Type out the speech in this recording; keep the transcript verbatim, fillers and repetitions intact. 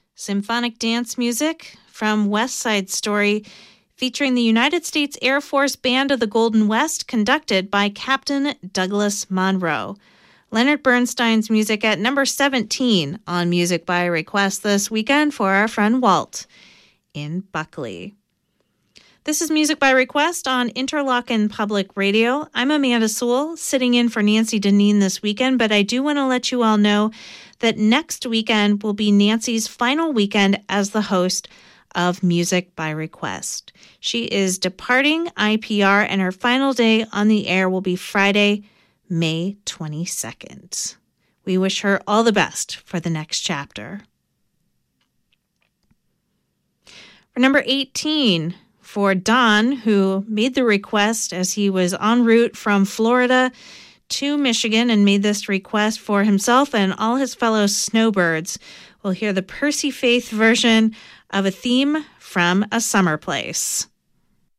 Symphonic dance music from West Side Story, featuring the United States Air Force Band of the Golden West, conducted by Captain Douglas Monroe. Leonard Bernstein's music at number seventeen on Music by Request this weekend for our friend Walt in Buckley. This is Music by Request on Interlochen Public Radio. I'm Amanda Sewell, sitting in for Nancy Deneen this weekend, but I do want to let you all know that next weekend will be Nancy's final weekend as the host of Music by Request. She is departing I P R, and her final day on the air will be Friday, May twenty-second. We wish her all the best for the next chapter. For number eighteen, for Don, who made the request as he was en route from Florida to Michigan and made this request for himself and all his fellow snowbirds, we'll hear the Percy Faith version of a theme from A Summer Place.